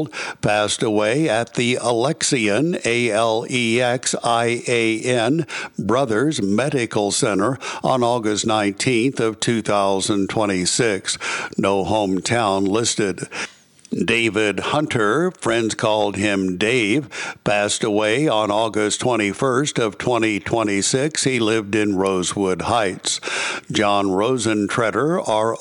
passed away at the Alexian, Alexian Brothers Medical Center on August 19th of 2026. No hometown listed. David Hunter, friends called him Dave, passed away on August 21st of 2026. He lived in Rosewood Heights. John Rosentreter,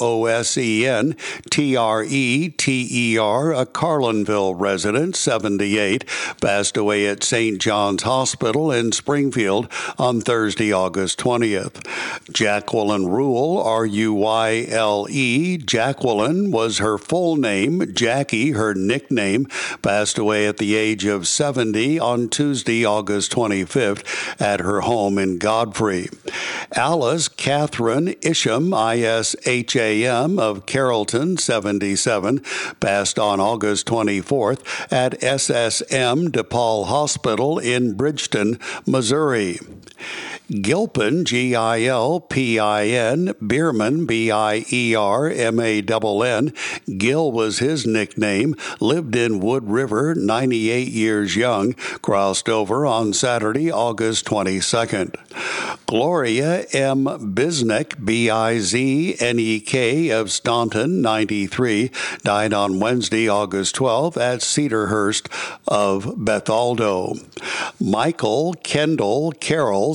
RosenTreter, a Carlinville resident, 78, passed away at St. John's Hospital in Springfield on Thursday, August 20th. Jacqueline Rule, Ruyle, Jacqueline was her full name. Jackie, her nickname, passed away at the age of 70 on Tuesday, August 25th at her home in Godfrey. Alice Catherine Isham, Isham of Carrollton, 77, passed on August 24th at SSM DePaul Hospital in Bridgeton, Missouri. Gilpin, Gilpin, Bierman, Biermann, Gil was his nickname, lived in Wood River, 98 years young, crossed over on Saturday, August 22nd. Gloria M. Biznek, Biznek, of Staunton, 93, died on Wednesday, August 12th at Cedarhurst of Bethaldo. Michael Kendall Carroll,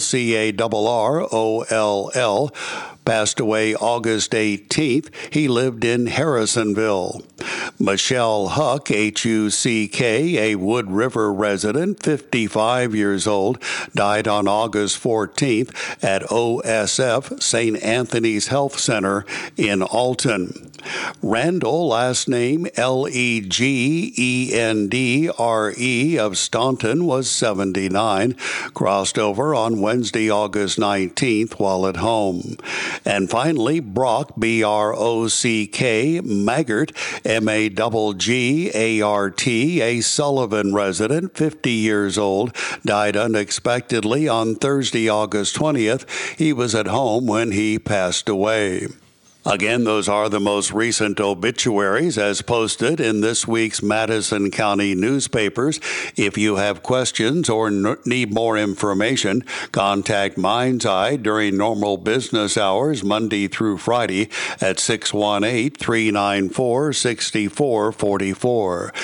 Carroll, passed away August 18th. He lived in Harrisonville. Michelle Huck, Huck, a Wood River resident, 55 years old, died on August 14th at OSF St. Anthony's Health Center in Alton. Randall, last name Legendre of Staunton, was 79, crossed over on Wednesday, August 19th while at home. And finally, Brock, Brock, Maggart, Maggart, a Sullivan resident, 50 years old, died unexpectedly on Thursday, August 20th. He was at home when he passed away. Again, those are the most recent obituaries as posted in this week's Madison County newspapers. If you have questions or need more information, contact Mind's Eye during normal business hours, Monday through Friday at 618-394-6444.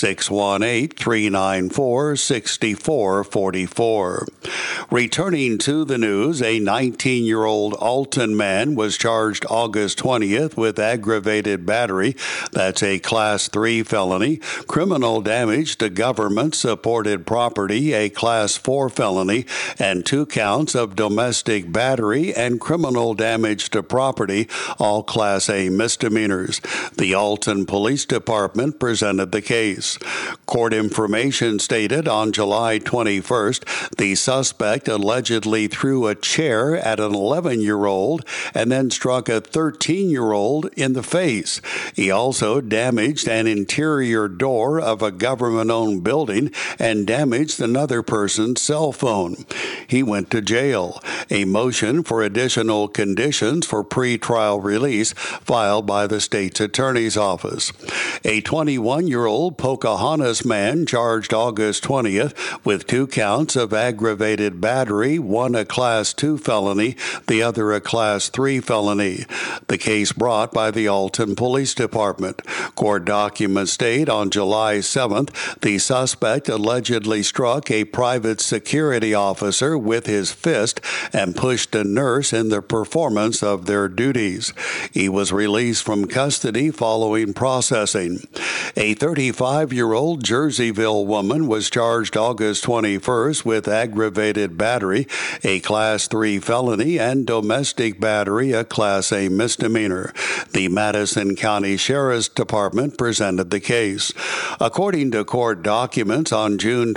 618-394-6444. Returning to the news, a 19-year-old Alton man was charged August 20th with aggravated battery. That's a Class 3 felony. Criminal damage to government-supported property, a Class 4 felony, and 2 counts of domestic battery and criminal damage to property, all Class A misdemeanors. The Alton Police Department presented the case. Court information stated on July 21st, the suspect allegedly threw a chair at an 11-year-old and then struck a 13-year-old in the face. He also damaged an interior door of a government-owned building and damaged another person's cell phone. He went to jail. A motion for additional conditions for pretrial release filed by the state's attorney's office. A 21-year-old Pocahontas man charged August 20th with 2 counts of aggravated battery, one a Class 2 felony, the other a Class 3 felony. The case brought by the Alton Police Department. Court documents state on July 7th, the suspect allegedly struck a private security officer with his fist and pushed a nurse in the performance of their duties. He was released from custody following processing. A 35-year-old Jerseyville woman was charged August 21st with aggravated battery, a Class 3 felony, and domestic battery, a Class A misdemeanor. The Madison County Sheriff's Department presented the case. According to court documents, on June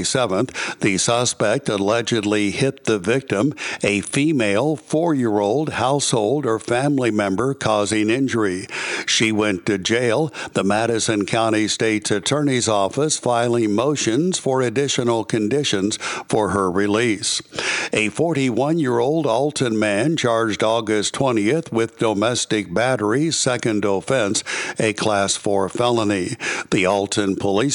27th, the suspect allegedly hit the victim, a female 4-year-old household or family member, causing injury. She went to jail. The Madison County State's Attorney's Office filing motions for additional conditions for her release. A 41-year-old Alton man charged August 20th with domestic domestic battery, second offense, a Class 4 felony. The Alton Police